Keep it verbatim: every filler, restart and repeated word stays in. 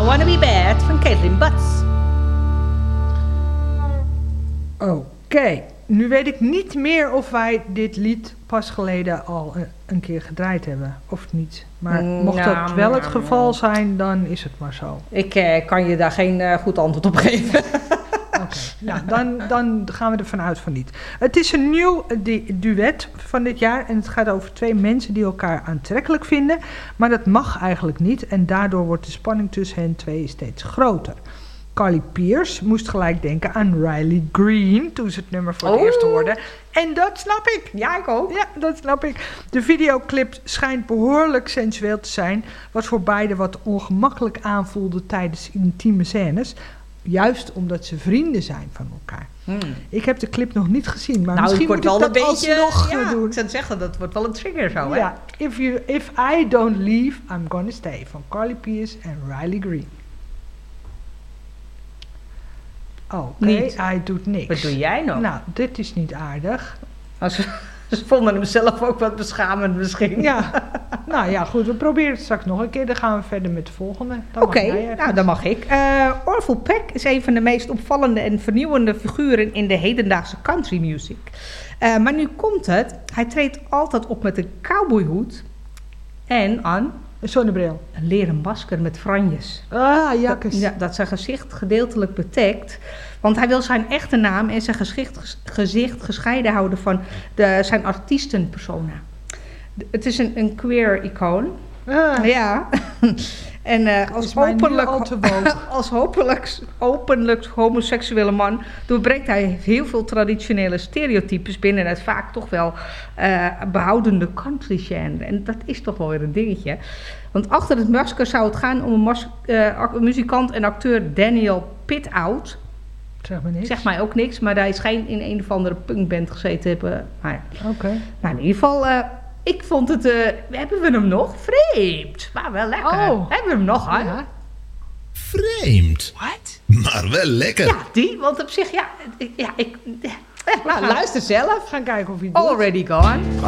Wanna Be Bad van Caitlin Butts. Oké, okay. Nu weet ik niet meer of wij dit lied pas geleden al een, een keer gedraaid hebben, of niet. Maar mocht Nou, dat wel het nou, geval zijn, dan is het maar zo. Ik eh, kan je daar geen uh, goed antwoord op geven. Oké, okay. nou, dan, dan gaan we ervan uit van niet. Het is een nieuw du- duet van dit jaar en het gaat over twee mensen die elkaar aantrekkelijk vinden. Maar dat mag eigenlijk niet en daardoor wordt de spanning tussen hen twee steeds groter. Carly Pearce moest gelijk denken aan Riley Green toen ze het nummer voor het Oh. eerst hoorde. En dat snap ik. Ja, ik ook. Ja, dat snap ik. De videoclip schijnt behoorlijk sensueel te zijn, wat voor beiden wat ongemakkelijk aanvoelde tijdens intieme scènes. Juist omdat ze vrienden zijn van elkaar. Hmm. Ik heb de clip nog niet gezien, maar Nou, misschien het moet wordt ik wel dat een beetje. alsnog Ja, doen. ik zou het zeggen, dat wordt wel een trigger zo, hè? Ja, if, you, if I Don't Leave, I'm Gonna Stay van Carly Pearce en Riley Green. Oké, Niet. hij doet niks. Wat doe jij nog? Nou, dit is niet aardig. Als ze, ze vonden hem zelf ook wat beschamend misschien. Ja, nou ja, goed, we proberen het straks nog een keer. Dan gaan we verder met de volgende. Dan Oké, mag jij even. nou dan mag ik. Uh, Orville Peck is een van de meest opvallende en vernieuwende figuren in de hedendaagse country music. Uh, maar nu komt het, hij treedt altijd op met een cowboyhoed en aan Een zonnebril. een leren masker met franjes. Ah, jakkes. Dat, ja, dat zijn gezicht gedeeltelijk bedekt. Want hij wil zijn echte naam en zijn gezicht, gezicht gescheiden houden van de, zijn artiestenpersona. De- Het is een, een queer icoon. Ah, Ja. En uh, is als, mij nu openlijk, al te woke. als hopelijk, openlijk homoseksuele man doorbreekt hij heel veel traditionele stereotypes binnen het vaak toch wel uh, behoudende country genre. En dat is toch wel weer een dingetje. Want achter het masker zou het gaan om een mas- uh, ac- muzikant en acteur Daniel Pitout. zeg maar niks. Zegt mij ook niks, maar hij schijnt in een of andere punkband gezeten te hebben. Maar ja. Oké. Nou, in ieder geval, uh, ik vond het... Uh, hebben we hem nog? Vreemd. Maar wel lekker. Oh. Hebben we hem nog, hè? Ja. Vreemd. Wat? Maar wel lekker. Ja, die. Want op zich, ja... ja ik, ja nou, luister zelf. Gaan kijken of hij het doet. Already gone.